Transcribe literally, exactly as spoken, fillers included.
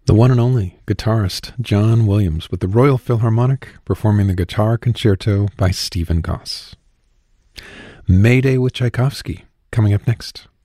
The one and only guitarist John Williams with the Royal Philharmonic performing the Guitar Concerto by Stephen Goss. Mayday with Tchaikovsky coming up next.